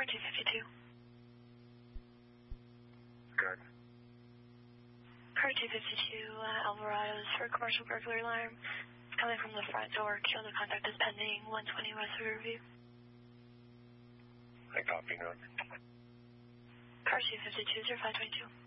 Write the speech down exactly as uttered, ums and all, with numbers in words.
Car two fifty-two. Good. Car two fifty-two, uh, Alvarado is for commercial burglary alarm. It's coming from the front door. Kill the contact is pending. one twenty West Riverview. I copy, none. Car two fifty-two, zero five twenty-two.